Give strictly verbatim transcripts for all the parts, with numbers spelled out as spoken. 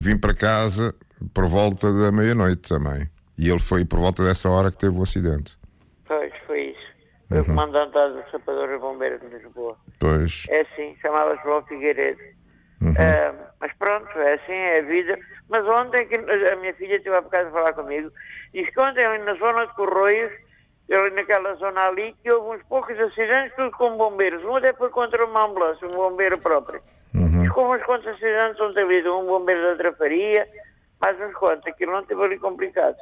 vim para casa por volta da meia-noite também. E ele foi por volta dessa hora que teve o acidente. Pois, foi isso. Foi uhum. o comandante dos Sapadores Bombeiros de Lisboa. Pois. É assim, chamava-se João Figueiredo. Uhum. Uh, mas pronto, é assim, é a vida. Mas ontem, que a minha filha esteve há bocado a falar comigo, diz que ontem na zona de Correios, ali naquela zona ali, que houve uns poucos acidentes, tudo com bombeiros. Um até foi contra uma ambulância, um bombeiro próprio. Uhum. Diz que houve uns quantos acidentes ontem ali, um bombeiro da Trafaria, mais uns quantos. Aquilo não esteve ali complicado.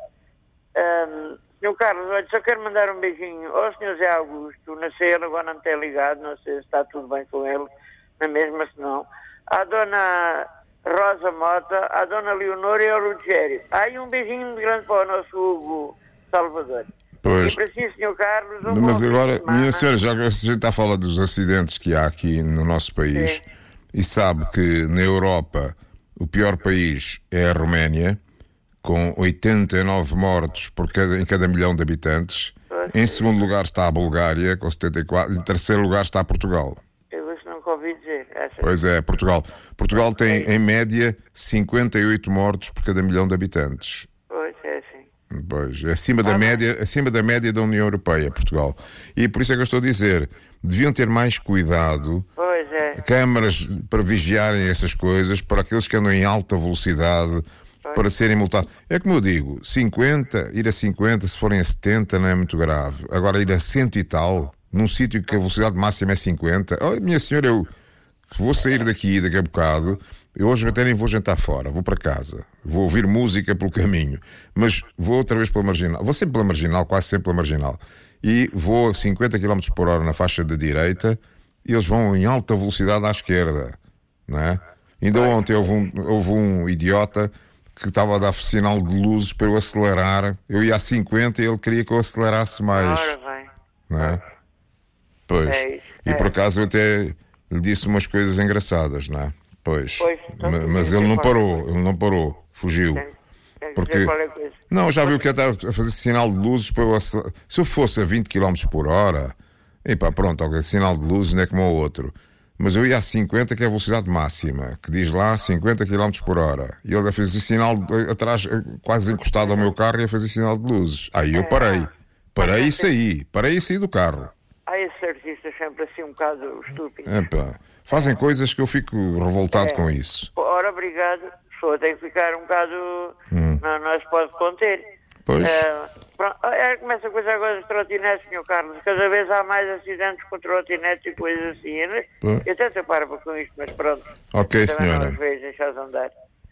Um, senhor Carlos, olha, só quero mandar um beijinho ao senhor Zé Augusto, nasceu, ele agora não tem ligado, não sei se está tudo bem com ele, na mesma se não. À dona Rosa Mota, à dona Leonor e ao Rogério. Aí um beijinho muito grande para o nosso Hugo Salvador. Pois. E para si, senhor Carlos, um Mas agora, semana. Minha senhora, já que a gente está a falar dos acidentes que há aqui no nosso país, sim, e sabe que na Europa o pior país é a Roménia, com oitenta e nove mortos por cada, em cada milhão de habitantes. Pois, em segundo sim. lugar está a Bulgária, com setenta e quatro, em terceiro lugar está Portugal. Eu isso nunca ouvi dizer. Essa... Pois é, Portugal. Portugal tem, em média, cinquenta e oito mortos por cada milhão de habitantes. Pois, é assim. Pois, é acima da, ah, média, acima da média da União Europeia, Portugal. E por isso é que eu estou a dizer, deviam ter mais cuidado, pois é, câmaras para vigiarem essas coisas, para aqueles que andam em alta velocidade, para serem multados. É como eu digo, cinquenta, ir a cinquenta, se forem a setenta, não é muito grave. Agora, ir a cento e tal, num sítio que a velocidade máxima é cinquenta, oh, minha senhora, eu vou sair daqui daqui a bocado, eu hoje até nem vou jantar fora, vou para casa, vou ouvir música pelo caminho, mas vou outra vez pela Marginal, vou sempre pela Marginal, quase sempre pela Marginal, e vou a cinquenta quilómetros por hora na faixa da direita, e eles vão em alta velocidade à esquerda, não é? Ainda ontem houve um, houve um idiota que estava a dar sinal de luzes para eu acelerar. Eu ia a cinquenta e ele queria que eu acelerasse mais. Ora bem. Não é? Pois. É isso, e é. por acaso eu até lhe disse umas coisas engraçadas, não é? Pois. Pois então, mas, mas ele não parou, ele não parou, fugiu. Tem, tem porque coisa. Não, já viu que eu estava a fazer sinal de luzes para eu acelerar. Se eu fosse a vinte quilómetros por hora, e pá, pronto, ok, sinal de luzes não é como o outro. Mas eu ia a cinquenta, que é a velocidade máxima, que diz lá cinquenta quilómetros por hora. E ele a fazer sinal de, atrás, quase encostado ao meu carro, e a fazer sinal de luzes. Aí eu parei. Parei e saí. Parei e saí do carro. Há esses artistas sempre assim um bocado estúpidos. Epá, fazem coisas que eu fico revoltado é. com isso. Ora, obrigado. A pessoa tem que ficar um bocado... Hum. Não, não se pode conter. Pois. Uh, é, começa a coisa agora dos trotinetes, senhor Carlos. Cada vez há mais acidentes com trotinetes e coisas assim. Né? Eu até te paro com isto, mas pronto. Ok, senhora. Andar.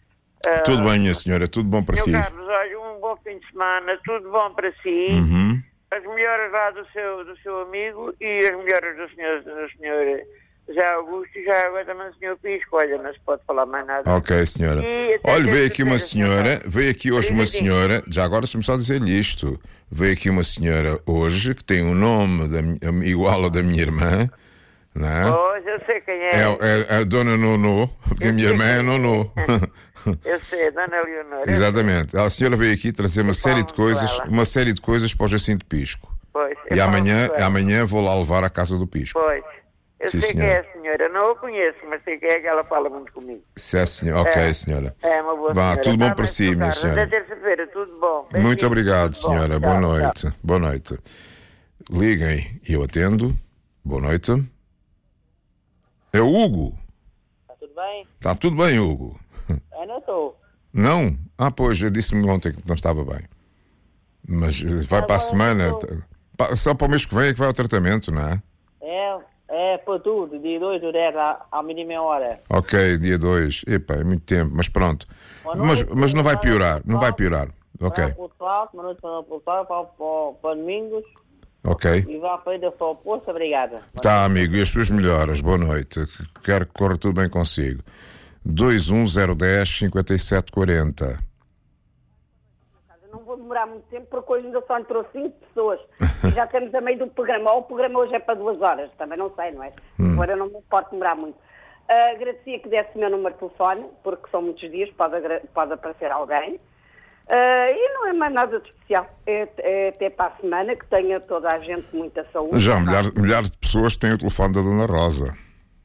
Uh, tudo bem, minha senhora. Tudo bom para si. Senhor Carlos, olha, um bom fim de semana. Tudo bom para si. Uhum. As melhoras lá do seu, do seu amigo e as melhoras do senhor, do senhor Zé Augusto e já agora também o senhor Pisco. Olha, não se pode falar mais nada. Ok, senhora. Olha, veio aqui uma senhora, veio aqui hoje uma senhora, já agora se-me só dizer-lhe isto, veio aqui uma senhora hoje que tem o nome da, igual ao da minha irmã, não é? Pois, eu sei quem é. É, é a dona Nono, porque eu a minha irmã é Nono. Eu sei, a dona Leonor. Exatamente. A senhora veio aqui trazer uma série de coisas, uma série de coisas para o Jacinto Pisco. Pois. E amanhã, amanhã vou lá levar à casa do Pisco. Pois. Eu Sim, sei senhora. quem é a senhora, não a conheço, mas sei quem é que ela fala muito comigo. Sim, senhora. Ok, é, senhora. É uma boa Vá, senhora. tudo bom tá, para si, minha senhora. Até terça-feira, tudo bom. Muito Beijinho, obrigado, tudo senhora. Bom. Boa Tchau, noite. Tchau. Boa noite. Liguem e eu atendo. Boa noite. É o Hugo. Está tudo bem? Está tudo bem, Hugo? Eu não estou. Não? Ah, pois, já disse-me ontem que não estava bem. Mas vai para a semana. Só para o mês que vem é que vai ao tratamento, não é? É, é para tudo. Dia dois do dez à, à mínima hora. Ok, dia dois. Epá, é muito tempo, mas pronto. Mas, mas não vai piorar, não vai piorar. Ok. Para o para, para, para domingos. Ok. E vá para a sua poça, obrigada. Tá, amigo, e as suas melhoras. Boa noite. Quero que corra tudo bem consigo. dois um zero um zero cinco sete quatro zero. Não vou demorar muito tempo porque hoje ainda só entrou cinco pessoas e já estamos a meio do programa. Ou o programa hoje é para duas horas, também não sei, não é? Hum. Agora não me pode demorar muito. Uh, agradecia que desse o meu número de telefone, porque são muitos dias, pode, pode aparecer alguém. Uh, e não é mais nada de especial. É, é até para a semana, que tenha toda a gente muita saúde. Já milhares, milhares de pessoas têm o telefone da Dona Rosa. Sim,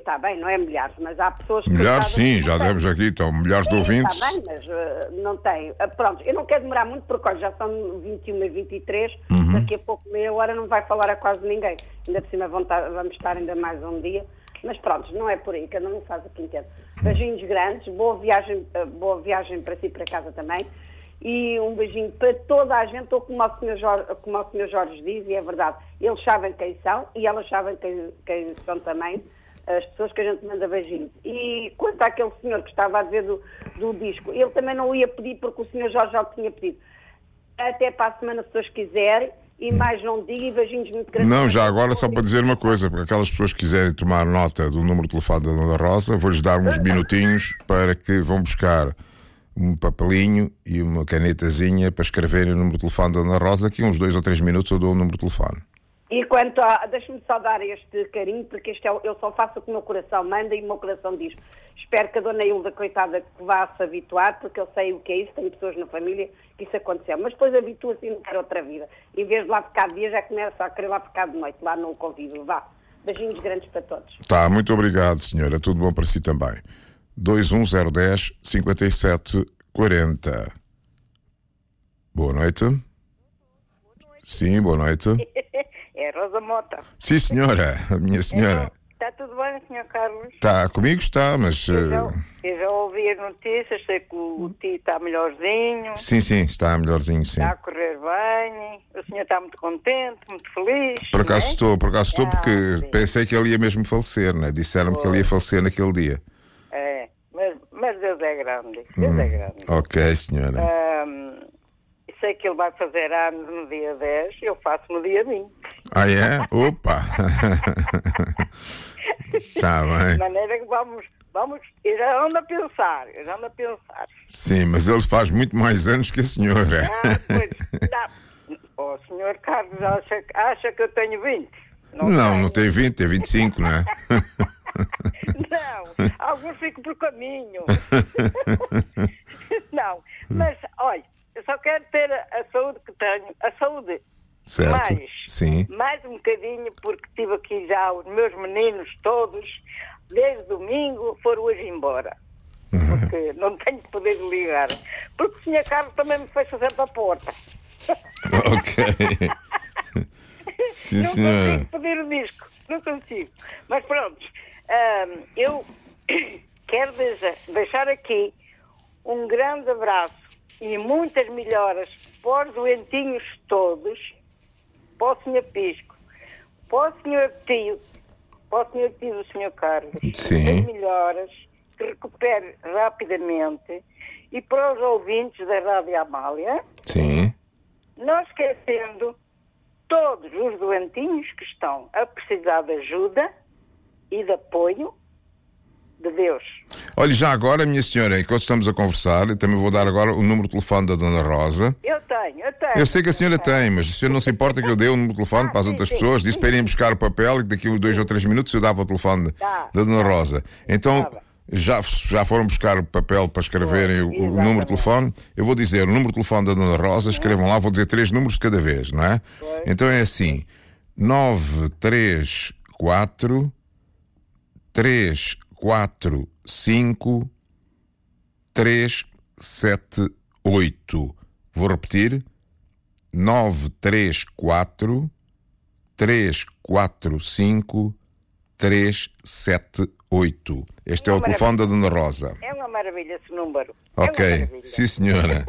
está bem, não é milhares, mas há pessoas que... Milhares, sim, que já têm. demos aqui, então, milhares de Sim, ouvintes. está bem, mas uh, não tem. Uh, pronto, eu não quero demorar muito, porque olha, já são vinte e uma e vinte e três, Uhum. daqui a pouco, meia hora, não vai falar a quase ninguém. Ainda por cima vão estar, vamos estar ainda mais um dia. Mas pronto, não é por aí, cada um faz o que entende. Beijinhos grandes, boa viagem, uh, boa viagem para si e para casa também. E um beijinho para toda a gente, ou como o senhor Jorge, como o senhor Jorge diz, e é verdade, eles sabem quem são e elas sabem quem, quem são também as pessoas que a gente manda beijinhos. E quanto àquele senhor que estava a dizer do, do disco, ele também não ia pedir porque o senhor Jorge já o tinha pedido. Até para a semana, se pessoas quiserem, e mais não diga, e beijinhos muito grandes. Não, já agora só para dizer uma coisa, para aquelas pessoas que quiserem tomar nota do número de telefone da Dona Rosa, vou-lhes dar uns minutinhos para que vão buscar um papelinho e uma canetazinha para escreverem o número de telefone da Dona Rosa, que uns dois ou três minutos eu dou o número de telefone. E quanto a... Deixa-me só dar este carinho, porque este é, eu só faço o que o meu coração manda e o meu coração diz. Espero que a Dona Hilda, coitada, que vá se habituar, porque eu sei o que é isso, tenho pessoas na família que isso aconteceu. Mas depois habitua-se e não quer outra vida. Em vez de lá ficar de dia, já começa a querer lá ficar de noite, lá no convívio. Vá. Beijinhos grandes para todos. Tá, muito obrigado, senhora. Tudo bom para si também. dois um zero um zero, cinco sete quatro zero. Boa noite. Sim, boa noite. É Rosa Mota. Sim, senhora, a minha senhora. Está tudo bem, senhor Carlos? Está comigo, está, mas... Eu já, uh, eu já ouvi as notícias, sei que o, o tio está melhorzinho, Sim, sim, está melhorzinho, sim. está a correr bem, o senhor está muito contente, muito feliz. Por acaso não é? estou, por acaso estou, Ah, porque sim. pensei que ele ia mesmo falecer, né? Disseram-me que ele ia falecer naquele dia. É, mas, mas Deus é grande, Deus é grande. Ok, senhora. Ahm, sei que ele vai fazer anos no dia dez, eu faço no dia vinte. Ah, é? Opa! Está bem. De maneira que vamos, vamos, eu já ando a pensar, eu já ando a pensar. Sim, mas ele faz muito mais anos que a senhora. Ah, pois, não. O senhor Carlos acha, acha que eu tenho vinte? Não, tenho. não tem vinte, tem vinte e cinco, não é? Não, alguns ficam por caminho. Não, mas, olha, eu só quero ter a, a saúde que tenho, a saúde Certo, mais, sim. mais um bocadinho, porque tive aqui já os meus meninos todos, desde domingo, foram hoje embora. Porque não tenho poder de ligar. Porque o senhor Carlos também me fecha sempre a porta. Ok. Sim, Não senhora. consigo pedir o disco, não consigo. Mas pronto, hum, eu quero deixar, deixar aqui um grande abraço e muitas melhoras para os doentinhos todos, para o senhor Pisco, para o senhor tio, para o senhor tio do senhor Carlos. Sim. Muitas melhoras, que recupere rapidamente, e para os ouvintes da Rádio Amália, Sim. não esquecendo todos os doentinhos que estão a precisar de ajuda e de apoio de Deus. Olha, já agora, minha senhora, enquanto estamos a conversar, eu também vou dar agora o número de telefone da Dona Rosa. Eu tenho, eu tenho. Eu sei que a senhora eu tenho. tem, mas o senhor não se importa que eu dê o número de telefone Ah, para as sim, outras sim, pessoas? sim, Disse para irem sim. buscar o papel e daqui a uns dois ou três minutos eu dava o telefone Tá, da Dona tá. Rosa. Então, Tá bem. já, já foram buscar o papel para escreverem o, o Exatamente. número de telefone? Eu vou dizer o número de telefone da Dona Rosa, escrevam lá, vou dizer três números de cada vez, não é? Pois. Então é assim, nove três quatro três quatro cinco três sete oito. Vou repetir. nove três quatro três quatro cinco três sete oito. Este é o Uma telefone da Dona Rosa. É uma maravilha esse número. É uma Ok, maravilha. sim senhora.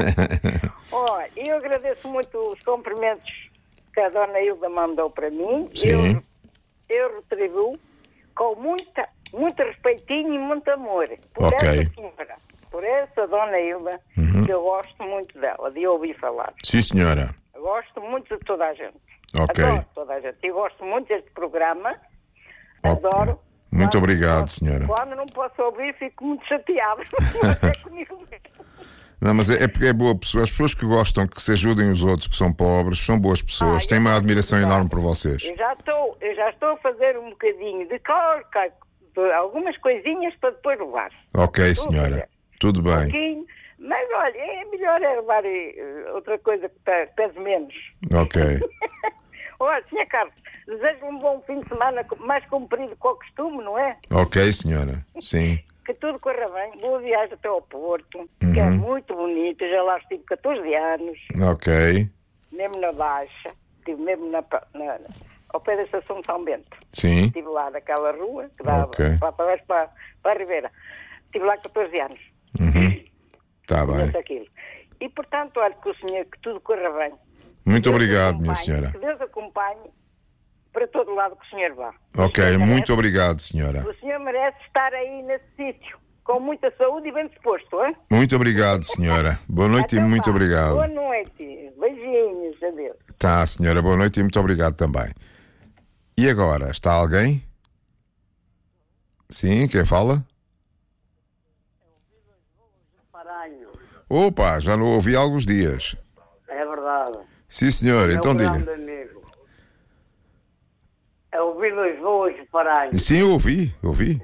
Olha, eu agradeço muito os cumprimentos que a Dona Hilda mandou para mim. Sim. Eu, eu retribuo com muita, muito respeitinho e muito amor por Ok. essa senhora, por essa Dona Hilda, que eu gosto muito dela, de ouvir falar. Sim senhora. Eu gosto muito de toda a gente. Ok. Adoro toda a gente. Eu gosto muito deste programa. Ok. Adoro. Muito Quando obrigado, posso- senhora. Quando não posso ouvir, fico muito chateada. Mas é comigo mesmo. Não, mas é, é porque é boa pessoa. As pessoas que gostam que se ajudem os outros, que são pobres, são boas pessoas. Ah, Têm uma eu- admiração Exato. enorme por vocês. Eu já estou, eu já estou a fazer um bocadinho de cor, de algumas coisinhas para depois levar. Ok, Estou a senhora. fazer Tudo um bem. pouquinho, mas olha, é melhor é levar eh, outra coisa que pe- pese menos. Ok. Olha, senhor Carlos, desejo um bom fim de semana mais comprido que o costume, não é? Ok, senhora. Sim. Que tudo corra bem. Boa viagem até ao Porto, uhum. que é muito bonito. Eu já lá estive catorze anos. Ok. Mesmo na Baixa. Estive mesmo na, na, ao pé da estação de São Bento. Sim. Estive lá naquela rua que dava okay. para, para, para, para a Ribeira. Estive lá catorze anos. Uhum. Está bem. Aquilo. E, portanto, olha que o senhor, que tudo corra bem. Muito obrigado, minha senhora. Que Deus acompanhe para todo lado que o senhor vá. Ok, senhor muito merece, obrigado, senhora. O senhor merece estar aí nesse sítio, com muita saúde e bem disposto, hein? Muito obrigado, senhora. Boa noite então, e muito vá. obrigado. Boa noite. Beijinhos, adeus. Tá, senhora, boa noite e muito obrigado também. E agora, está alguém? Sim, quem fala? Opa, já não ouvi há alguns dias. É verdade. Sim, senhor, é então diga. Amigo. É o Vilas Boas de Paranhos. Sim, eu ouvi, ouvi.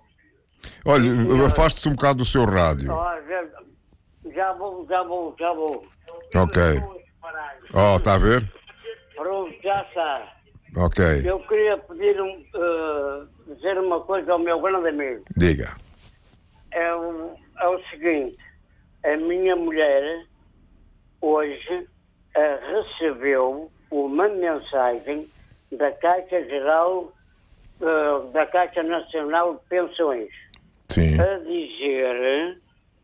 Olha, afaste-se um bocado do seu rádio. Oh, já, já vou, já vou, já vou. Ok. Oh, está a ver? Pronto, já está. Ok. Eu queria pedir um, uh, dizer uma coisa ao meu grande amigo. Diga. É o, é o seguinte. A minha mulher hoje uh, recebeu uma mensagem da Caixa Geral, uh, da Caixa Nacional de Pensões. Sim. A dizer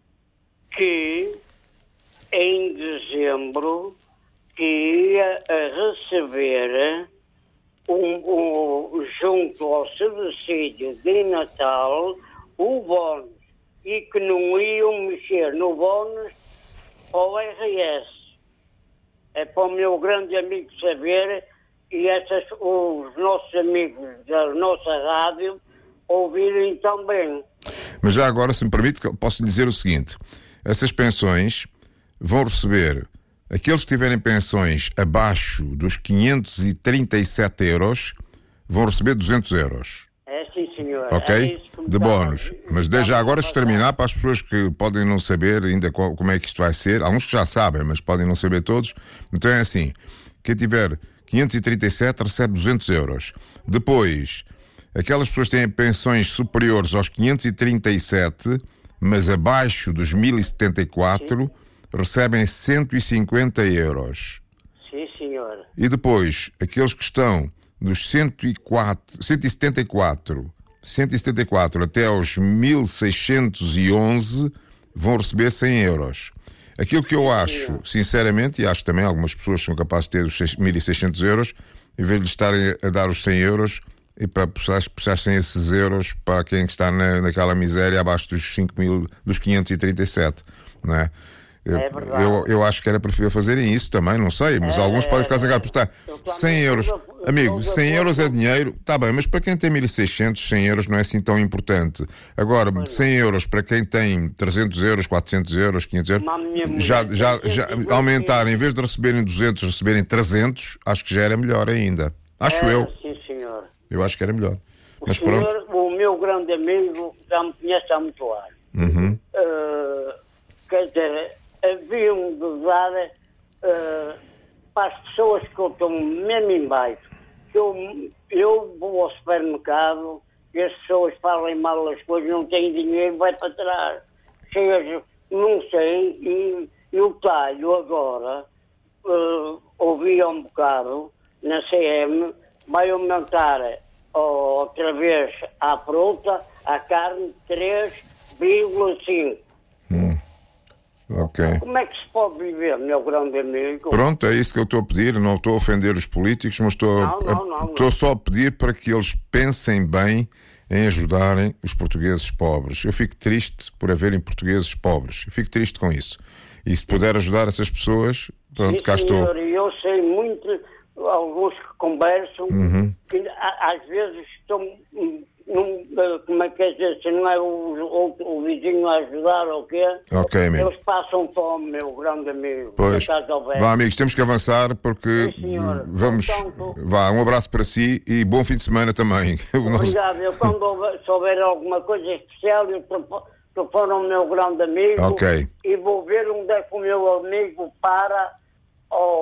que em dezembro que ia a receber um, um, junto ao subsídio de Natal o bónus e que não iam mexer no bónus ao R S. É para o meu grande amigo saber e essas, os nossos amigos da nossa rádio ouvirem também. Mas já agora, se me permite, posso lhe dizer o seguinte: essas pensões vão receber, aqueles que tiverem pensões abaixo dos quinhentos e trinta e sete euros, vão receber duzentos euros. É sim, senhor. Ok? É de bónus. Mas desde já agora exterminar para as pessoas que podem não saber ainda qual, como é que isto vai ser. Alguns que já sabem, mas podem não saber todos. Então é assim: quem tiver quinhentos e trinta e sete recebe duzentos euros. Depois, aquelas pessoas que têm pensões superiores aos quinhentos e trinta e sete, mas abaixo dos mil e setenta e quatro, recebem cento e cinquenta euros. Sim, senhor. E depois, aqueles que estão dos cento e quatro, cento e setenta e quatro, cento e setenta e quatro até aos mil seiscentos e onze vão receber cem euros. Aquilo que eu acho, sinceramente, e acho também algumas pessoas são capazes de ter os mil e seiscentos euros, em vez de estarem a dar os cem euros, e para puxassem esses euros para quem está na, naquela miséria abaixo dos, cinco mil, dos quinhentos e trinta e sete, não é? Eu, é eu, eu acho que era preferível fazerem isso também, não sei, mas é, alguns podem ficar zagados por estar cem euros. Amigo, cem euros é dinheiro, está bem, mas para quem tem mil e seiscentos, cem euros não é assim tão importante. Agora, cem euros para quem tem trezentos euros, quatrocentos euros, quinhentos euros, já, já, já aumentar, em vez de receberem duzentos, receberem trezentos, acho que já era melhor ainda. Acho é, eu. Sim, senhor. Eu acho que era melhor. O mas senhor, pronto. O meu grande amigo, já me conhece há muito anos. Uhum. Uh, quer dizer, haviam de dar uh, para as pessoas que eu estou mesmo em baixo. Eu, eu vou ao supermercado e as pessoas falam mal as coisas, não têm dinheiro, vai para trás. Seja, não sei, e, e o talho agora, uh, ouvi há um bocado, na C M, vai aumentar outra vez à fruta, à carne, três vírgula cinco. Hum. Ok. Como é que se pode viver, meu grande amigo? Pronto, é isso que eu estou a pedir. Não estou a ofender os políticos, mas estou, não, não, não, a, estou não. só a pedir para que eles pensem bem em ajudarem os portugueses pobres. Eu fico triste por haverem portugueses pobres. Eu fico triste com isso. E se puder ajudar essas pessoas, pronto, Sim, cá senhor, estou. E eu sei muito, alguns que conversam, uhum. que a, às vezes estão, num, como é que é dizer, se não é o, o, o vizinho a ajudar ou o quê, Ok, amigo. Eles passam fome, meu grande amigo. Pois, vá, amigos, temos que avançar porque Sim, vamos, Portanto, vá, um abraço para si e bom fim de semana também. Obrigado, eu quando houver, souber alguma coisa especial, eu telefono ao meu grande amigo Ok. e vou ver onde é que o meu amigo para ao,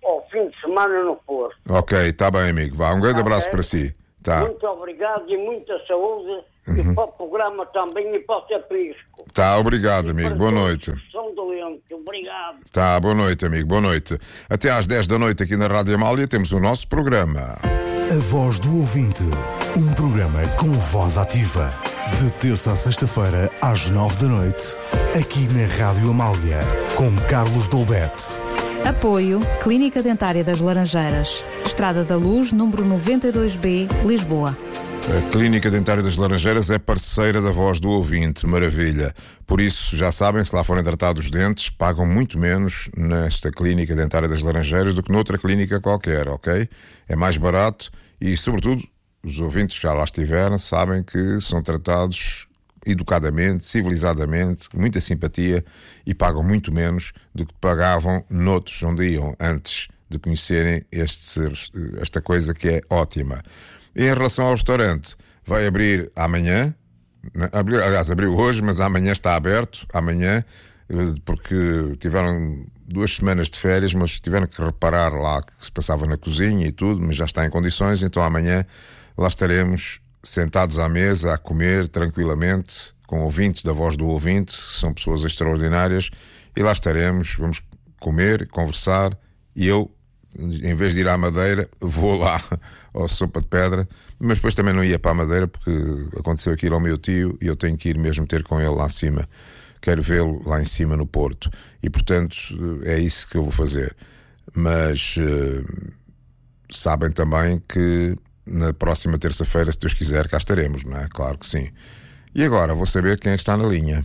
ao fim de semana no Porto. Ok, está bem, amigo. Vá, um grande Tá abraço bem? para si. Tá. Muito obrigado e muita saúde. Uhum. E para o programa também e para o Aprisco. Tá, obrigado, amigo. Boa noite. São doentes. Obrigado. Tá, boa noite, amigo. Boa noite. Até às dez da noite aqui na Rádio Amália temos o nosso programa. A Voz do Ouvinte. Um programa com voz ativa. De terça a sexta-feira, às nove da noite. Aqui na Rádio Amália. Com Carlos Dolbete. Apoio Clínica Dentária das Laranjeiras. Estrada da Luz, número noventa e dois B, Lisboa. A Clínica Dentária das Laranjeiras é parceira da Voz do Ouvinte. Maravilha. Por isso, já sabem, se lá forem tratados os dentes, pagam muito menos nesta Clínica Dentária das Laranjeiras do que noutra clínica qualquer, ok? É mais barato e, sobretudo, os ouvintes que já lá estiveram sabem que são tratados educadamente, civilizadamente, com muita simpatia e pagam muito menos do que pagavam noutros onde iam antes de conhecerem este, esta coisa que é ótima. E em relação ao restaurante, vai abrir amanhã, aliás, abriu hoje, mas amanhã está aberto, amanhã, porque tiveram duas semanas de férias, mas tiveram que reparar lá que se passava na cozinha e tudo, mas já está em condições, então amanhã lá estaremos sentados à mesa a comer tranquilamente, com ouvintes da Voz do Ouvinte, são pessoas extraordinárias, e lá estaremos, vamos comer, conversar, e eu, em vez de ir à Madeira, vou lá ao Sopa de Pedra, mas depois também não ia para a Madeira, porque aconteceu aquilo ao meu tio, e eu tenho que ir mesmo ter com ele lá em cima, quero vê-lo lá em cima no Porto, e portanto é isso que eu vou fazer. Mas uh, sabem também que na próxima terça-feira, se Deus quiser, cá estaremos, não é? Claro que sim. E agora, vou saber quem é que está na linha.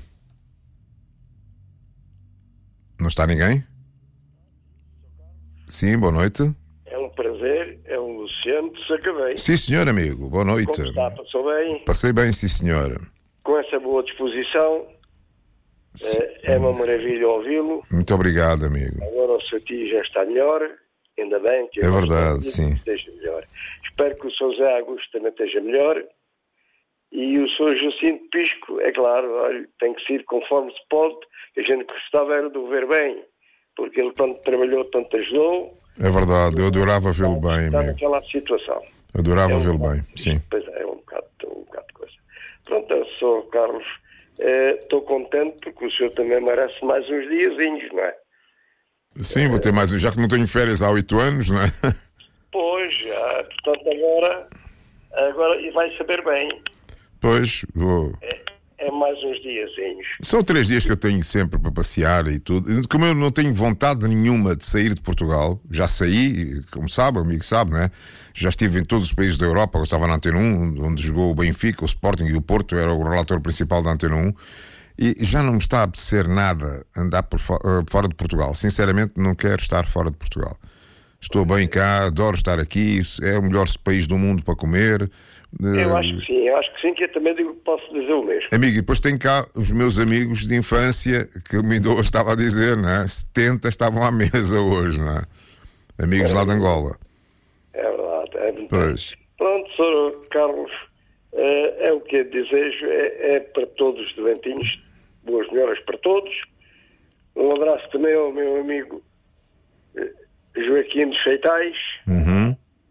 Não está ninguém? Sim, boa noite. É um prazer, é um Luciano de Sacavém. Sim, senhor amigo, boa noite. Como está? Passou bem? Passei bem, sim, senhor. Com essa boa disposição, é, é uma maravilha ouvi-lo. Muito obrigado, amigo. Agora o seu tio já está melhor, ainda bem que é verdade, sim. esteja melhor. Espero que o São José Augusto também esteja melhor. E o São Jacinto Pisco, é claro, olha, tem que ser conforme se pode. A gente gostava era de o ver bem, porque ele tanto trabalhou, tanto ajudou. É verdade, eu adorava vê-lo bem, está amigo. naquela situação. Adorava é um vê-lo bocado, bem, sim. Pois é, é um bocado, um bocado de coisa. Pronto, eu sou Carlos. Estou eh, contente porque o senhor também merece mais uns diazinhos, não é? Sim, vou ter mais um, já que não tenho férias há oito anos, não é? Pois, já, portanto agora, agora e vai saber bem. Pois, vou... É, é mais uns diazinhos. São três dias que eu tenho sempre para passear e tudo. Como eu não tenho vontade nenhuma de sair de Portugal, já saí, como sabe, o amigo sabe, não é? Já estive em todos os países da Europa, eu estava na Antena um, onde jogou o Benfica, o Sporting e o Porto, eu era o relator principal da Antena um, e já não me está a apetecer nada andar por fora de Portugal. Sinceramente, não quero estar fora de Portugal. Estou bem cá, adoro estar aqui, é o melhor país do mundo para comer. Eu acho que sim, eu acho que sim, que eu também digo que posso dizer o mesmo. Amigo, e depois tenho cá os meus amigos de infância, que o Mindou estava a dizer, não é? setenta estavam à mesa hoje, não é? Amigos é, lá de Angola. É verdade, é verdade. Pois. Pronto, senhor Carlos, é, é o que eu desejo, é, é para todos os doentinhos, boas melhoras para todos. Um abraço também ao meu amigo Joaquim de Feitais. Uhum.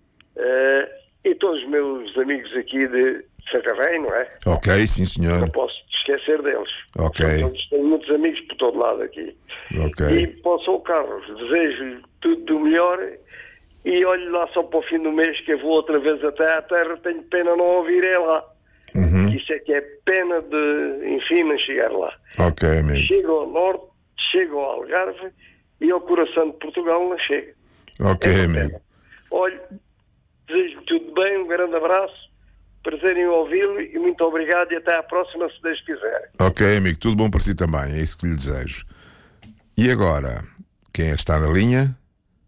Uh, e todos os meus amigos aqui de Sacavém, não é? Ok, sim senhor. Não posso esquecer deles. Ok. Eles têm muitos amigos por todo lado aqui. Ok. E para o São Carlos, desejo-lhe tudo do melhor e olhe lá só para o fim do mês que eu vou outra vez até à terra, tenho pena não ouvir é lá. Uhum. Isso é que é pena de, enfim, não chegar lá. Ok, amigo. Chego ao norte, chego ao Algarve e ao coração de Portugal não chega. Ok, é amigo. Olha, desejo tudo bem, um grande abraço, prazer em ouvi-lo e muito obrigado e até à próxima, se Deus quiser. Ok, amigo, tudo bom para si também, é isso que lhe desejo. E agora, quem é que está na linha?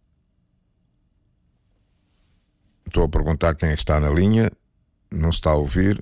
Estou a perguntar quem é que está na linha, não se está a ouvir.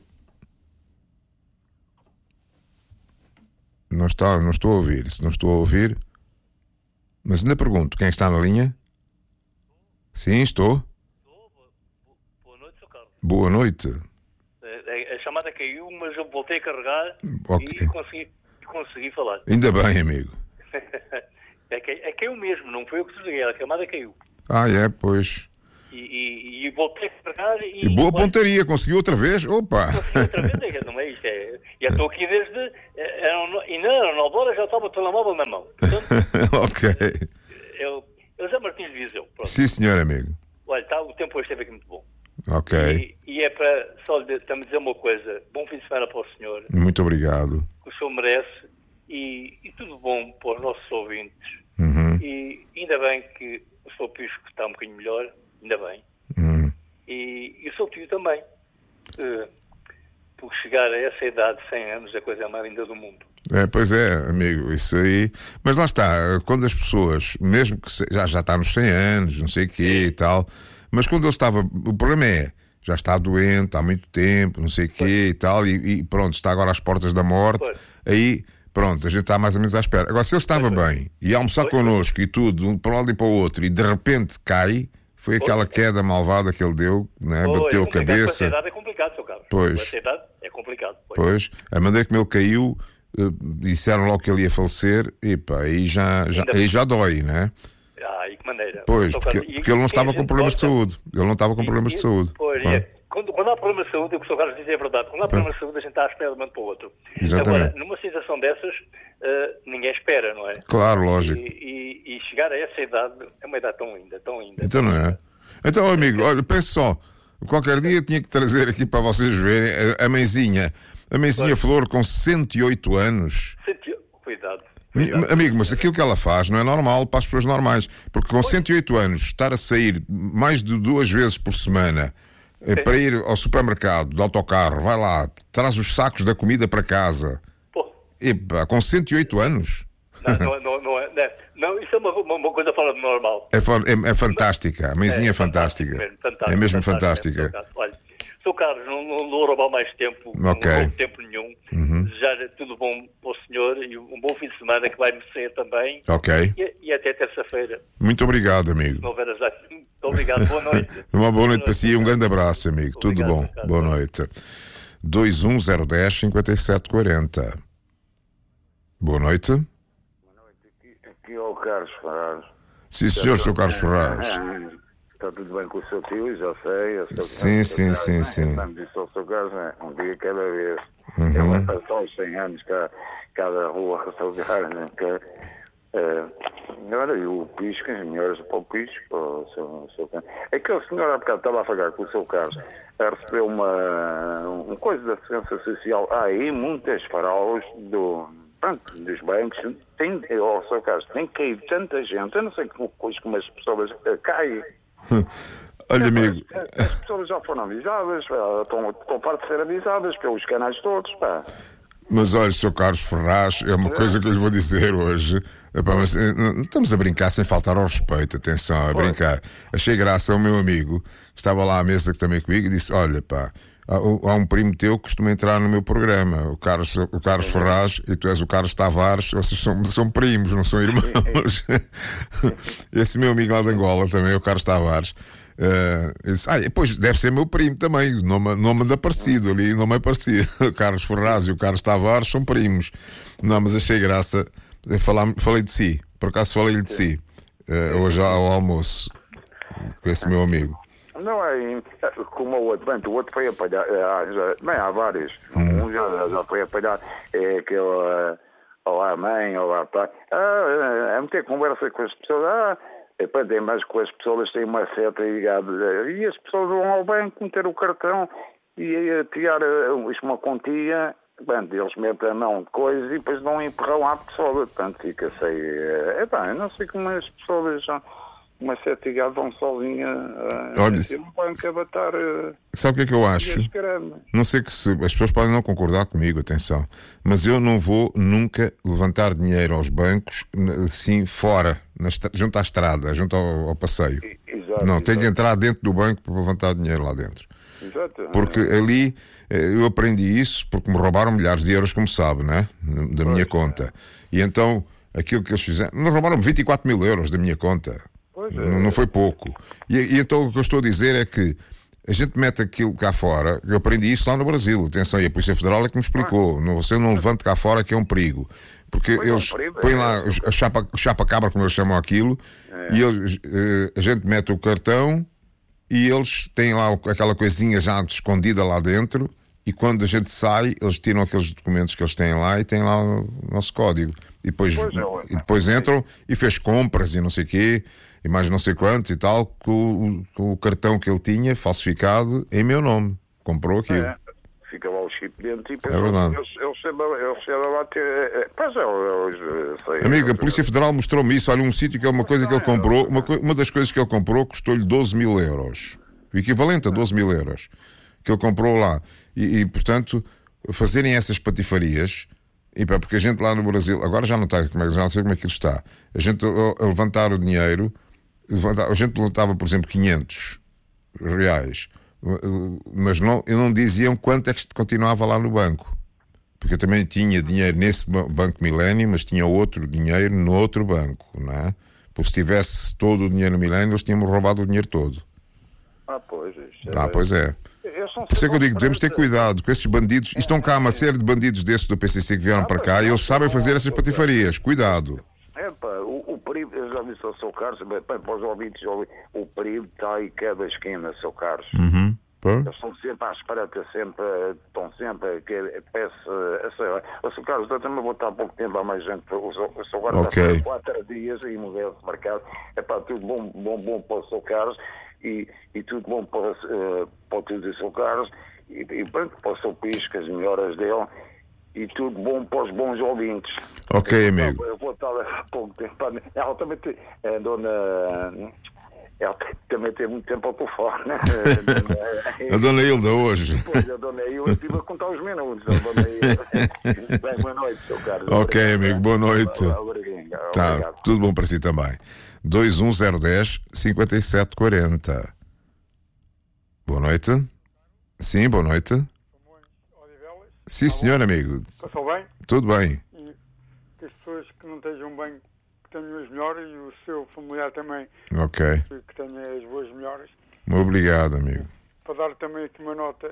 Não, está, não estou a ouvir, se não estou a ouvir, mas ainda pergunto, quem é que está na linha? Sim, estou. Boa noite, senhor Carlos. Boa noite. A, a chamada caiu, mas eu voltei a carregar okay. e consegui, consegui falar. Ainda bem, amigo. é, que, é caiu mesmo, não foi eu que desliguei, a chamada caiu. Ah, é, pois. E, e, e voltei a carregar e... E boa olha, pontaria, conseguiu outra vez? Opa! consegui outra vez, é, não é isto, é... Já estou aqui desde... Eram, e não eram nove horas, já estava o telemóvel na mão. Portanto, Ok. eu, eu José Martins de Viseu, pronto. Sim, senhor amigo. Olha, tá, o tempo hoje esteve aqui muito bom. Ok. E, e é para só lhe também dizer uma coisa. Bom fim de semana para o senhor, Muito obrigado. que o senhor merece, e, e tudo bom para os nossos ouvintes. Uhum. E ainda bem que o senhor Pisco está um bocadinho melhor, ainda bem. Uhum. E, e o seu tio também. Uh, por chegar a essa idade, cem anos, é a coisa mais linda do mundo. É, pois é, amigo, isso aí. Mas lá está, quando as pessoas, mesmo que se, já, já está nos cem anos, não sei o quê e tal, mas quando ele estava. O problema é, já está doente há muito tempo, não sei o quê e tal, e, e pronto, está agora às portas da morte, Pois. aí. Pronto, a gente está mais ou menos à espera. Agora, se ele estava bem e ia almoçar connosco e tudo, um para um lado e para o outro, e de repente cai, foi aquela queda malvada que ele deu, né? Pois, Bateu é a complicado, com cabeça. essa idade é complicado, seu Carlos. Pois. Com essa idade é complicado. Pois. Pois, a maneira como ele caiu, eh, disseram logo que ele ia falecer, e pá, aí já, já, aí já dói, né? Ah, e que maneira. Pois, Seu porque, Carlos, e- porque ele não e estava a com gente problemas de gosta- saúde. Ele não estava com problemas de E- saúde. Pois, Pronto. é. Quando, quando há problemas de saúde, o que o senhor Carlos diz é verdade. Quando há problemas de saúde, a gente está à espera de um momento para o outro. Exatamente. Agora, numa situação dessas, eh, ninguém espera, não é? Claro, lógico. E, e- e chegar a essa idade é uma idade tão linda, tão linda. Então não é? Então, amigo, olha, pense só. Qualquer dia tinha que trazer aqui para vocês verem a, a mãezinha. A mãezinha Flor com cento e oito anos. Senti- Cuidado. Mi- cuidado. Amigo, mas aquilo que ela faz não é normal para as pessoas normais. Porque com cento e oito anos, estar a sair mais de duas vezes por semana eh, para ir ao supermercado, de autocarro, vai lá, traz os sacos da comida para casa. Pô, Epá, com cento e oito anos. não, não, não, não é. Não, não, isso é uma, uma, uma coisa fora do normal. É, fa- é- é fantástica. A mãezinha é, É fantástica. mesmo, fantástico, É mesmo fantástico, fantástica. é, Carlos. Olha, seu Carlos, não, não vou roubar mais tempo, Ok. não roubo tempo nenhum. Desejar tudo bom para o senhor e um bom fim de semana que vai merecer também. Ok. E, e até terça-feira, Muito obrigado, se amigo. não houver as datas. Muito obrigado, boa noite. Uma boa noite para si e um grande abraço, amigo. Tudo Obrigado, bom. Carlos. Boa noite. dois um zero um zero, cinco sete quatro zero. Boa noite. Aqui é o Carlos Ferraz. Sim, senhor, sou Carlos Ferraz. Está tudo bem com o seu tio, já sei. Eu sei Sim, sim, sim, sim. Eu disse ao seu Carlos, né? Um dia cada vez. Eu vou passar aos cem anos, cá, cada rua com o seu Carlos, né? Que, eh, agora, e o Pisco, as melhores para o Pisco, para o seu, o seu Carlos. É que o senhor há bocado estava a falar com o seu Carlos, a receber uma, uma coisa da Segurança Social. Há aí muitas farolas do... Pronto, dos bancos, tem, oh, seu Carlos, tem caído tanta gente, eu não sei como, como as pessoas uh, caem. Olha, amigo, As, as pessoas já foram avisadas, pá, estão, estão parte de ser avisadas pelos canais todos, pá. mas olha, senhor Carlos Ferraz, é uma coisa que eu lhe vou dizer hoje. Epá, mas, eh, não- estamos a brincar sem faltar ao respeito, atenção, a brincar. Achei graça ao meu amigo, que estava lá à mesa também comigo, e disse: olha, pá, há, há um primo teu que costuma entrar no meu programa, o Carlos, o Carlos Ferraz, e tu és o Carlos Tavares, vocês são, são primos, não são irmãos. Esse meu amigo lá de Angola também, o Carlos Tavares. Uh, disse, ah, pois deve ser meu primo também, nome, nome anda parecido ali, nome é parecido. O Carlos Ferraz e o Carlos Tavares são primos. Não, mas achei graça. Eu falar, falei de si, por acaso falei-lhe de si, uh, hoje ao almoço, com esse meu amigo. Não é como o outro, bem, o outro foi apanhar, ah, já, bem, há vários, um já, já foi apanhar, é aquele, uh, olá mãe, olá pai, ah, é meter conversa com as pessoas, ah, epá, tem mais com as pessoas, têm uma seta ligada, e as pessoas vão ao banco meter o cartão e a tirar uh, uma quantia, bem, eles metem a mão de coisas e depois dão um empurrão à pessoa, portanto fica sem, uh, epá, eu não sei como as pessoas já... Uma sete ligada vão sozinha uh, Olha, no banco a batar. Uh, sabe o que é que eu acho? Não sei que se, as pessoas podem não concordar comigo, atenção, mas eu não vou nunca levantar dinheiro aos bancos assim fora, na, junto à estrada, junto ao, ao passeio. Exato, não, tenho exato. que entrar dentro do banco para levantar dinheiro lá dentro. Exato. Porque ali eu aprendi isso porque me roubaram milhares de euros, como sabe, né? Da minha conta. E então aquilo que eles fizeram, me roubaram vinte e quatro mil euros da minha conta. Pois é. Não, não foi pouco. E, e então o que eu estou a dizer é que a gente mete aquilo cá fora. Eu aprendi isso lá no Brasil. Atenção, e a Polícia Federal é que me explicou. Não, você não levante cá fora, que é um perigo. Porque Pois é, eles um perigo, põem é. lá a chapa, chapa cabra, como eles chamam aquilo, e eles, eh, a gente mete o cartão e eles têm lá o- aquela coisinha já escondida lá dentro, e quando a gente sai, eles tiram aqueles documentos que eles têm lá e têm lá o nosso código. E depois, Pois é, e depois entram e fez compras e não sei o quê, e mais não sei quantos e tal, com, o- com o cartão que ele tinha falsificado em meu nome. Comprou aquilo. É. Fica lá o chip dentro e É verdade. eles, eles, eles chegam lá ter. é, Pois é, eles, eh, sei, Amigo, a eles- Polícia Federal mostrou-me isso. Olha, um sítio que é uma coisa que ele comprou, uma, co- uma das coisas que ele comprou custou-lhe doze mil euros. O equivalente a doze mil euros. Que ele comprou lá. E, e, portanto, fazerem essas patifarias, e, pá, porque a gente lá no Brasil, agora já não está, como é, já não sei como é que aquilo está. A gente a, a levantar o dinheiro, levantar, a gente levantava, por exemplo, quinhentos reais. Mas não, eu não diziam quanto é que continuava lá no banco. Porque eu também tinha dinheiro nesse ba- Banco Milênio, mas tinha outro dinheiro no outro banco, não é? Porque se tivesse todo o dinheiro no Milênio, eles tinham-me roubado o dinheiro todo. Ah, pois. Isto Ah, pois é. Eles são Por isso é que eu digo, sempre devemos ter diferentes. cuidado com esses bandidos. E estão cá uma série de bandidos desses do P C C que vieram para cá e eles sabem fazer essas patifarias. Cuidado. É pá, o, o perigo, eu já disse ao seu Carlos, bem, bem, para os ouvintes, o perigo está aí cada esquina, seu Carlos. Uhum. Pô? Eles estão sempre à espera, estão sempre, estão sempre, que peço, sei lá, o seu Carlos, eu também vou estar há pouco tempo, há mais gente, o seu o seu agora Ok. está há quatro dias e mudei de mercado, é pá, tudo bom, bom, bom para o seu Carlos e, e tudo bom para, uh, para o tio do seu Carlos e, e pronto, para o seu Pisco, as melhoras dele. E tudo bom para os bons ouvintes. Ok, eu, amigo. Eu vou estar há pouco tempo. Ela também tem, a dona. Ela tem- também tem muito tempo ao telefone. A dona Hilda hoje. Pois, a dona Hilda, eu estive a contar os minutos. A dona Hilda. Bem, boa noite, seu Carlos. Ok, Obrigado. amigo, boa noite. Obrigado. Tá, Obrigado. tudo bom para si também. dois um zero um zero, cinco sete quatro zero. Boa noite. Sim, boa noite. Sim, senhor, amigo. Passou bem? Tudo bem. E que as pessoas que não estejam bem, que tenham as melhoras, e o seu familiar também, Ok. que, que tenha as boas melhoras. Obrigado, amigo. Para dar também aqui uma nota,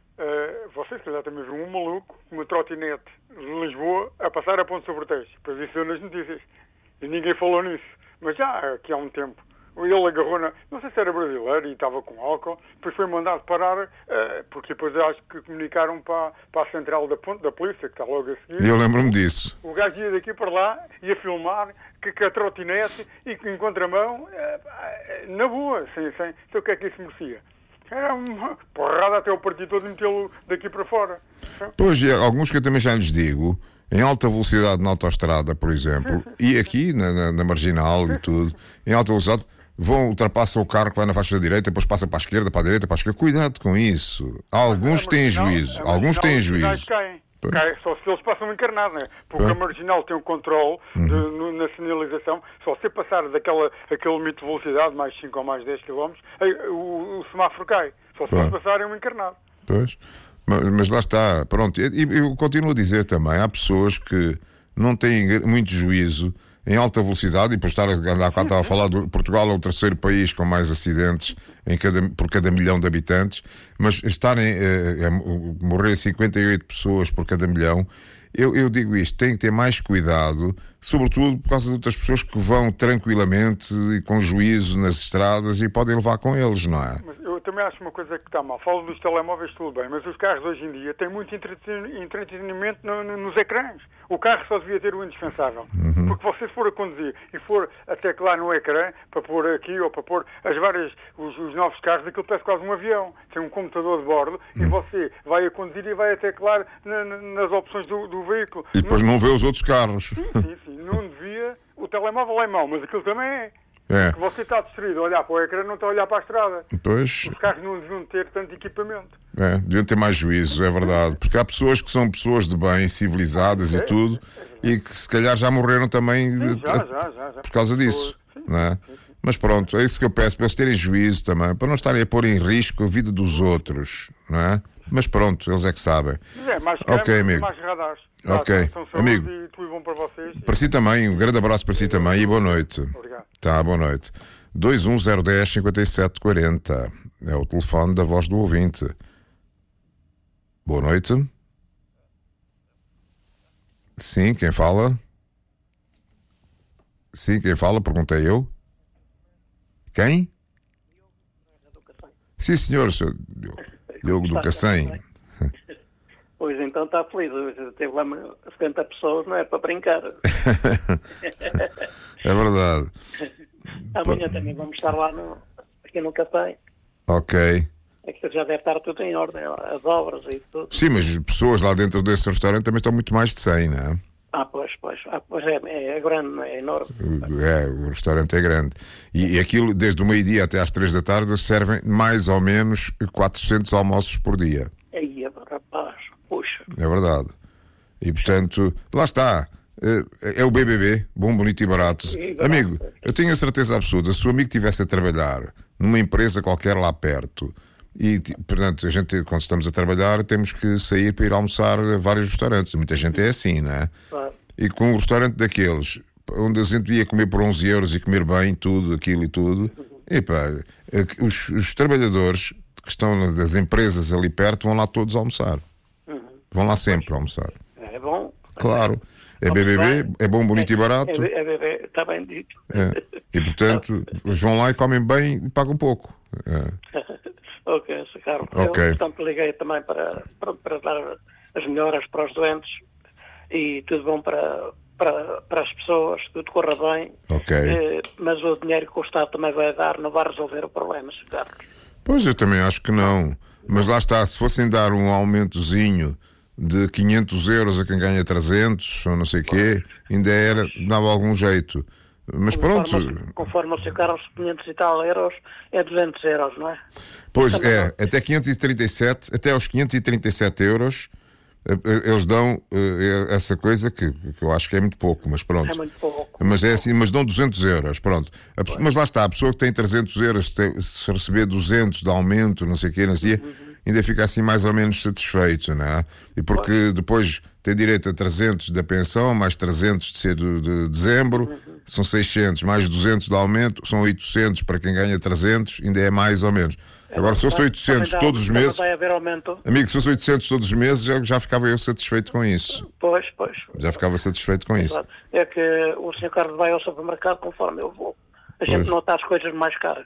uh, vocês que já também viram um maluco, com uma trotinete de Lisboa, a passar a Ponte Sobre Tejo. Depois isso deu nas notícias. E ninguém falou nisso. Mas já aqui há um tempo. Ele agarrou na... Não sei se era brasileiro e estava com álcool. Depois foi mandado parar, uh, porque depois acho que comunicaram para, para a central da, ponte, da polícia, que está logo a seguir. E eu lembro-me disso. O gajo ia daqui para lá, ia filmar, que, que a trotinete e que em contramão, uh, na boa, sem, sem... Então o que é que isso merecia? Era uma porrada até o partido todo metê-lo daqui para fora. Pois, e alguns que eu também já lhes digo, em alta velocidade na autoestrada, por exemplo, e aqui na, na, na Marginal e tudo, em alta velocidade, vão, ultrapassam o carro que vai na faixa da direita, depois passa para a esquerda, para a direita, para a esquerda. Cuidado com isso. Alguns têm juízo, alguns têm juízo. Caem. Caem, só se eles passam encarnado, né? Porque Pois. a Marginal tem um controle de, no, na sinalização, só se passar daquela, aquele limite de velocidade, mais cinco ou mais dez quilómetros, aí o, o semáforo cai. Só se Pois. eles passarem um encarnado. Pois. Mas, mas lá está, pronto. E e eu continuo a dizer também, há pessoas que não têm muito juízo em alta velocidade, e por estar a andar cá, estava a falar de Portugal é o terceiro país com mais acidentes em cada, por cada milhão de habitantes, mas estarem eh, a morrer cinquenta e oito pessoas por cada milhão, eu, eu digo isto, tem que ter mais cuidado, sobretudo por causa de outras pessoas que vão tranquilamente e com juízo nas estradas e podem levar com eles, não é? Mas eu também acho uma coisa que está mal. Falo dos telemóveis, tudo bem, mas os carros hoje em dia têm muito entreten- entretenimento no, no, nos ecrãs. O carro só devia ter o indispensável. Uhum. Porque você se for a conduzir e for até que lá no ecrã, para pôr aqui ou para pôr as várias, os, os novos carros, aquilo parece quase um avião. Tem um computador de bordo Uhum. e você vai a conduzir e vai até claro na, na, nas opções do, do veículo. E depois não vê os outros carros. Sim, sim, sim. Não devia... O telemóvel é mau, mas aquilo também é. É. Porque você está distraído a olhar para o ecrã, não está a olhar para a estrada. Depois, Os carros não deviam ter tanto equipamento. é, deviam ter mais juízo, é verdade. Porque há pessoas que são pessoas de bem, civilizadas e tudo, e que se calhar já morreram também Sim, já, eh, já, já, já. por causa disso. Não é? Mas pronto, é isso que eu peço, para eles terem juízo também, para não estarem a pôr em risco a vida dos outros, não é? Mas pronto, eles é que sabem. Mas é, mais Ok, câmeras, amigo. mais radares. Ok, São saúde amigo. E tudo bom para vocês. Para si também, um grande abraço para si também e boa noite. Obrigado. Tá, boa noite. dois um zero um zero, cinco sete quatro zero. É o telefone da voz do ouvinte. Boa noite. Sim, quem fala? Sim, quem fala? Perguntei eu. Quem? Sim, senhor, senhor Diogo do Cacém. Pois então está feliz. Teve lá setenta pessoas, não é para brincar. É verdade. Amanhã também vamos estar lá no, aqui no café. Ok. É que já deve estar tudo em ordem, as obras e tudo. Sim, mas pessoas lá dentro desse restaurante também estão muito mais de cem, não é? Ah, pois, pois. Ah, pois é, é grande, é enorme. É, o restaurante é grande. E, e aquilo, desde o meio-dia até às três da tarde, eles servem mais ou menos quatrocentos almoços por dia. Aí, rapaz, puxa. É verdade. E, portanto, lá está. É, é o B B B, bom, bonito e barato. Sim, amigo, eu tenho a certeza absoluta, se o amigo estivesse a trabalhar numa empresa qualquer lá perto, e, portanto, a gente, quando estamos a trabalhar, temos que sair para ir almoçar a vários restaurantes. Muita gente é assim, não é? Claro. E com um restaurante daqueles, onde a gente ia comer por onze euros e comer bem, tudo, aquilo e tudo, e pá, os, os trabalhadores que estão nas empresas ali perto vão lá todos almoçar. Uhum. Vão lá sempre almoçar. É bom. Claro. É B B B, é bom, bonito é, e barato. É, é B B, está bem dito. É. E, portanto, eles vão lá e comem bem e pagam pouco. É. Ok, Sr. Carlos. Okay. Eu, portanto, liguei também para, para, para dar as melhoras para os doentes e tudo bom para, para, para as pessoas, tudo corra bem. Ok. Eh, mas o dinheiro que o Estado também vai dar não vai resolver o problema, Sr. Carlos. Pois, eu também acho que não. Mas lá está, se fossem dar um aumentozinho de quinhentos euros a quem ganha trezentos ou não sei o quê, ainda era, dava algum jeito. Mas pronto. Conforme, conforme o Sr. Carlos, quinhentos e tal euros é duzentos euros, não é? Pois é, até quinhentos e trinta e sete, até aos quinhentos e trinta e sete euros, eles dão uh, essa coisa que, que eu acho que é muito pouco, mas pronto. É muito pouco. Mas é assim, mas dão duzentos euros, pronto. A, mas lá está, a pessoa que tem trezentos euros, tem, se receber duzentos de aumento, não sei o quê, não sei o quê, uhum. ainda fica assim mais ou menos satisfeito, não é? E porque pois. Depois tem direito a trezentos da pensão, mais trezentos de, de, de dezembro, uhum. são seiscentos, mais duzentos de aumento, são oitocentos para quem ganha trezentos, ainda é mais ou menos. Agora, se fosse oitocentos dá, todos os meses, vai haver aumento. Amigo, se fosse oitocentos todos os meses, já, já ficava eu satisfeito com isso. Pois, pois. Já ficava satisfeito com é isso. É que o senhor Carlos vai ao supermercado conforme eu vou. A gente pois. Nota as coisas mais caras.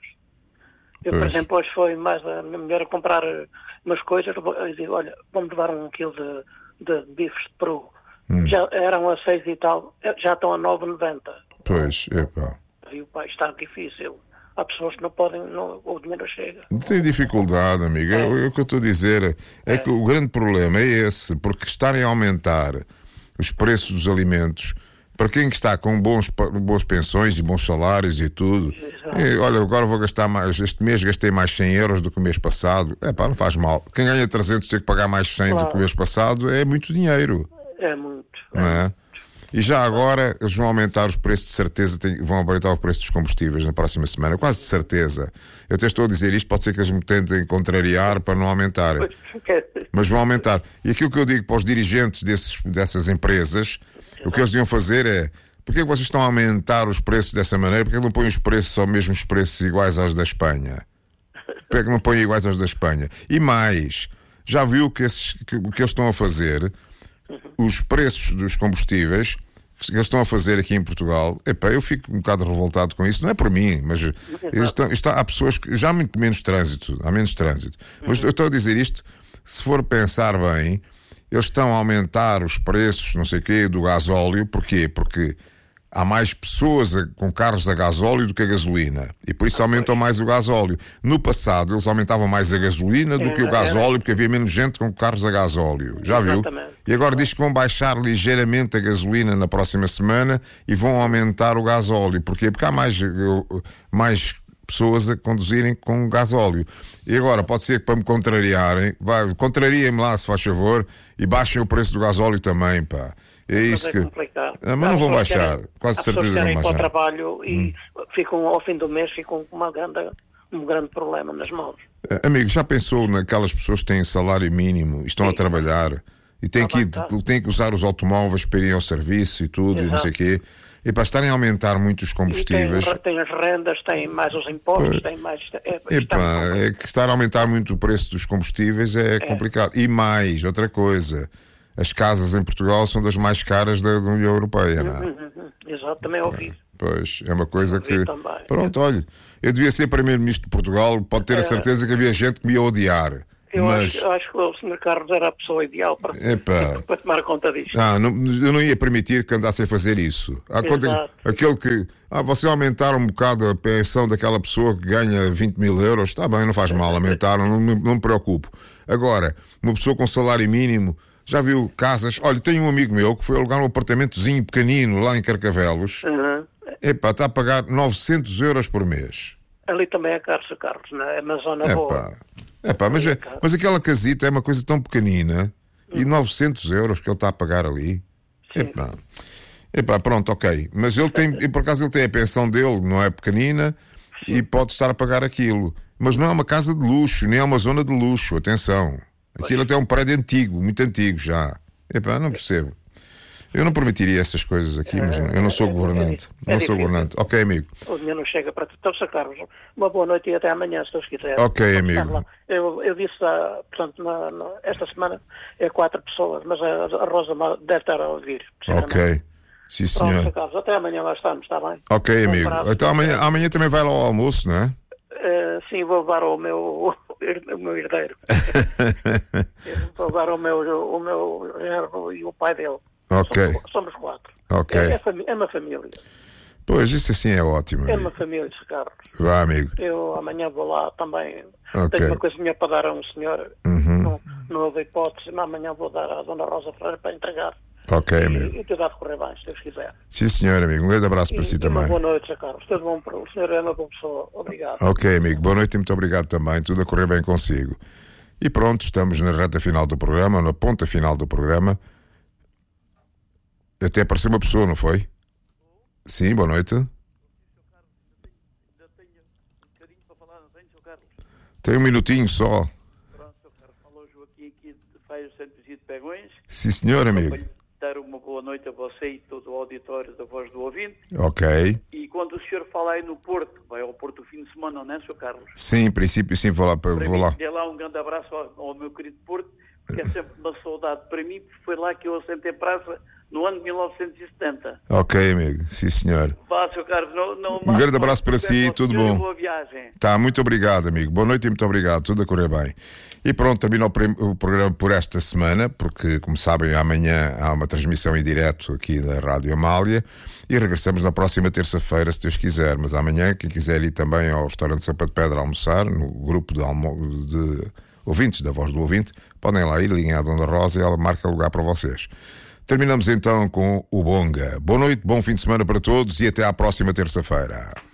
Eu, pois. Por exemplo, hoje foi mais a minha mulher a comprar umas coisas, eu digo, olha, vamos levar um quilo de, de bifes de peru. Hum. Já eram a seis e tal, já estão a nove e noventa. Pois, epá. E o pai está difícil. Há pessoas que não podem, não, o dinheiro chega. Tem dificuldade, amigo. É. É, é o que eu estou a dizer. É, é que o grande problema é esse, porque estarem a aumentar os preços dos alimentos, para quem está com bons, boas pensões e bons salários e tudo, e, olha, agora vou gastar mais, este mês gastei mais cem euros do que o mês passado, é pá, não faz mal. Quem ganha trezentos tem que pagar mais cem claro. Do que o mês passado, é muito dinheiro. É muito. Não é? E já agora eles vão aumentar os preços de certeza, vão aumentar o preço dos combustíveis na próxima semana, quase de certeza. Eu até estou a dizer isto, pode ser que eles me tentem contrariar para não aumentarem. Mas vão aumentar. E aquilo que eu digo para os dirigentes desses, dessas empresas, o que eles deviam fazer é, porque é que vocês estão a aumentar os preços dessa maneira? Porque é que não põem os preços aos mesmos preços iguais aos da Espanha? Porque é que não põem iguais aos da Espanha? E mais, já viu que, esses, que, o que eles estão a fazer... Os preços dos combustíveis que eles estão a fazer aqui em Portugal, epá, eu fico um bocado revoltado com isso, não é por mim, mas eles estão, está, há pessoas que já há muito menos trânsito, há menos trânsito. Mas eu estou a dizer isto, se for pensar bem, eles estão a aumentar os preços, não sei o quê, do gasóleo, porquê? Porque há mais pessoas a, com carros a gasóleo do que a gasolina. E por isso aumentam mais o gasóleo. No passado, eles aumentavam mais a gasolina do que o gasóleo, porque havia menos gente com carros a gasóleo. Já viu? E agora diz que vão baixar ligeiramente a gasolina na próxima semana e vão aumentar o gasóleo. Porquê? Porque há mais, mais pessoas a conduzirem com gasóleo. E agora, pode ser que para me contrariarem, vai, contrariem-me lá, se faz favor, e baixem o preço do gasóleo também, pá. É isso é que... Ah, mas não vão baixar, querem, quase certeza que vão baixar. Para o trabalho e hum. ficam, ao fim do mês ficam com uma grande, um grande problema nas mãos. Amigo, já pensou naquelas pessoas que têm salário mínimo e estão Sim. a trabalhar e têm que, ir, têm que usar os automóveis para irem ao serviço e tudo, Exato. E não sei o quê? E para estarem a aumentar muito os combustíveis. Tem, tem as rendas, tem mais os impostos, pois, tem mais. É, epá, é que estar a aumentar muito o preço dos combustíveis é, é complicado. E mais, outra coisa, as casas em Portugal são das mais caras da, da União Europeia, não é? Uhum, uhum. Exato, também ouvi. Pois, é uma coisa que. Também. Pronto, olha, eu devia ser Primeiro-Ministro de Portugal, pode ter a certeza que havia gente que me ia odiar. Eu, mas... acho, eu acho que o senhor Carlos era a pessoa ideal para, para tomar conta disto. Ah, não, eu não ia permitir que andassem a fazer isso. Há conta, aquele que. Ah, você aumentar um bocado a pensão daquela pessoa que ganha vinte mil euros, está bem, não faz mal, aumentaram, não, não, não me preocupo. Agora, uma pessoa com salário mínimo, já viu casas. Olha, tenho um amigo meu que foi alugar um apartamentozinho pequenino lá em Carcavelos. Uhum. Epá, está a pagar novecentos euros por mês. Ali também é caro, senhor Carlos, não é? É uma zona Epá. boa. Epá, mas, é, mas aquela casita é uma coisa tão pequenina e novecentos euros que ele está a pagar ali. Epá. Epá, pronto, ok. Mas ele tem, e por acaso ele tem a pensão dele, não é pequenina, sim, e pode estar a pagar aquilo. Mas não é uma casa de luxo, nem é uma zona de luxo, atenção. Aquilo até é um prédio antigo, muito antigo já. Epá, não percebo. Eu não permitiria essas coisas aqui, mas eu não sou governante. É, é, é não sou governante. Ok, amigo. O dinheiro não chega para... Então, senhor Carlos, uma boa noite e até amanhã, se Deus quiser. Ok, amigo. Eu, eu disse, ah, portanto, na, na, esta semana é quatro pessoas, mas a, a Rosa deve estar a ouvir. Ok. Sim, senhor. Pronto, senhor Carlos, até amanhã lá estamos, está bem? Ok, amigo. Um então amanhã, amanhã também vai lá ao almoço, não é? Uh, sim, vou levar o meu, o meu herdeiro. Vou levar o meu, o meu genro e o pai dele. Ok. Somos, somos quatro. Ok. É, é, é uma família. Pois, isso assim é ótimo. É amigo. uma família, senhor Carlos. Vá, amigo. Eu amanhã vou lá também. Okay. Tenho uma coisinha para dar a um senhor. Uhum. Não, não houve hipótese. Mas amanhã vou dar à Dona Rosa Ferreira para entregar. Ok, e, amigo. E tudo a decorrer bem, se Deus quiser. Sim, senhor, amigo. Um grande abraço para e, si e também. Uma boa noite, senhor Carlos. Tudo bom para o senhor, é uma boa pessoa. Obrigado. Ok, amigo. Boa noite e muito obrigado também. Tudo a correr bem consigo. E pronto, estamos na reta final do programa, na ponta final do programa. Até apareceu uma pessoa, não foi? Sim, boa noite. Tem um minutinho só. Pronto, senhor Carlos, falou Joaquim aqui de Feio Santo Isidro de Pegões. Sim, senhor, amigo. Para lhe dar uma boa noite a você e todo o auditório da Voz do Ouvinte. Ok. E quando o senhor fala aí no Porto, vai ao Porto o fim de semana, não é, senhor Carlos? Sim, em princípio sim, vou lá. Para vou mim, lá. Dê lá um grande abraço ao, ao meu querido Porto, porque é sempre uma saudade para mim, porque foi lá que eu assentei praça no ano de mil novecentos e setenta. Ok, amigo. Sim, senhor. Vá, senhor Carlos. Não, não, um grande abraço para si, tudo bom. Boa viagem. Tá, muito obrigado, amigo. Boa noite e muito obrigado. Tudo a correr bem. E pronto, termina o, o programa por esta semana, porque, como sabem, amanhã há uma transmissão em direto aqui da Rádio Amália e regressamos na próxima terça-feira, se Deus quiser. Mas amanhã, quem quiser ir também ao restaurante Sampa de Pedra almoçar, no grupo de, almo de ouvintes da Voz do Ouvinte, podem lá ir, liguem à Dona Rosa e ela marca lugar para vocês. Terminamos então com o Bonga. Boa noite, bom fim de semana para todos e até à próxima terça-feira.